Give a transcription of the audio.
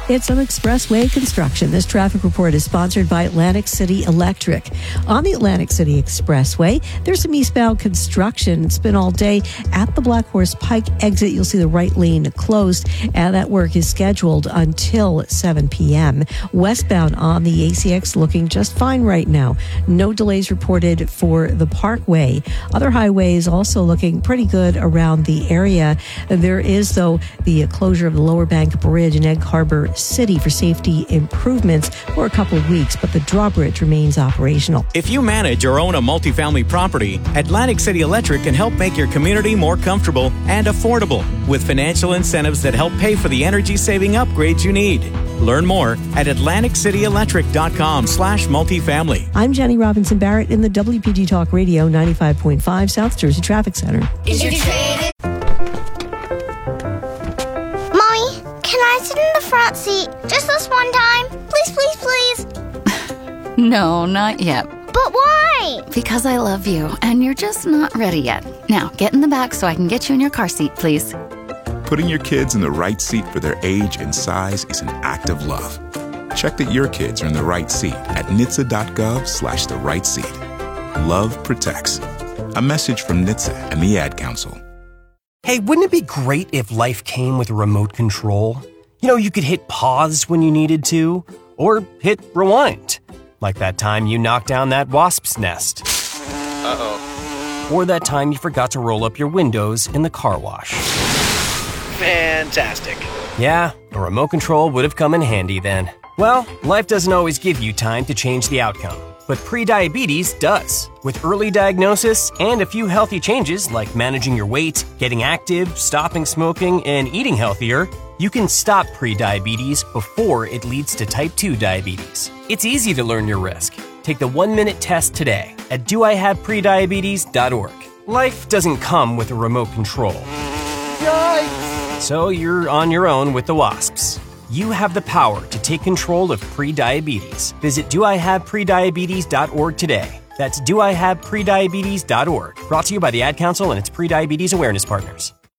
It's an expressway construction. This traffic report is sponsored by Atlantic City Electric. On the Atlantic City Expressway, there's some eastbound construction. It's been all day at the Black Horse Pike exit. You'll see the right lane closed, and that work is scheduled until 7 p.m. Westbound on the ACX looking just fine right now. No delays reported for the Parkway. Other highways also looking pretty good around the area. There is, though, the closure of the Lower Bank Bridge in Egg Harbor City for safety improvements for a couple of weeks, but the drawbridge remains operational. If you manage or own a multifamily property, Atlantic City Electric can help make your community more comfortable and affordable with financial incentives that help pay for the energy-saving upgrades you need. Learn more at atlanticcityelectric.com/multifamily. I'm Jenny Robinson Barrett in the WPG Talk Radio 95.5 South Jersey Traffic Center. Is your train? Mommy, can I sit in the front seat just this one time? Please, please, please. No, not yet. But why? Because I love you, and you're just not ready yet. Now, get in the back so I can get you in your car seat, please. Putting your kids in the right seat for their age and size is an act of love. Check that your kids are in the right seat at NHTSA.gov/the right seat. Love protects. A message from NHTSA and the Ad Council. Hey, wouldn't it be great if life came with a remote control? You know, you could hit pause when you needed to, or hit rewind. Like that time you knocked down that wasp's nest. Uh-oh. Or that time you forgot to roll up your windows in the car wash. Fantastic. Yeah, a remote control would have come in handy then. Well, life doesn't always give you time to change the outcome, but prediabetes does. With early diagnosis and a few healthy changes like managing your weight, getting active, stopping smoking, and eating healthier, you can stop prediabetes before it leads to type 2 diabetes. It's easy to learn your risk. Take the 1-minute test today at doihaveprediabetes.org. Life doesn't come with a remote control. Yikes! So you're on your own with the wasps. You have the power to take control of prediabetes. Visit doihaveprediabetes.org today. That's doihaveprediabetes.org. Brought to you by the Ad Council and its prediabetes awareness partners.